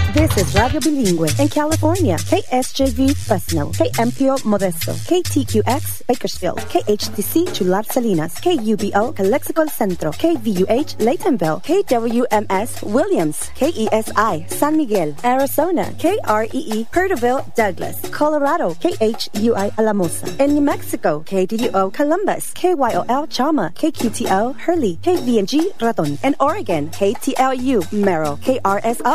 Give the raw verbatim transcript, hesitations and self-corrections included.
This is Radio Bilingüe in California. K S J V Fresno, K M P O Modesto, K T Q X Bakersfield, K H T C Chular Salinas, K U B O Calexico Centro, K V U H Laytonville, K W M S Williams, K E S I San Miguel, Arizona, K R E E Perterville Douglas, Colorado, K H U I Alamosa. In New Mexico, K D U O Columbus, K Y O L Chama, K Q T O Hurley, K V N G Raton. In Oregon, K T L U Merrill, K R S O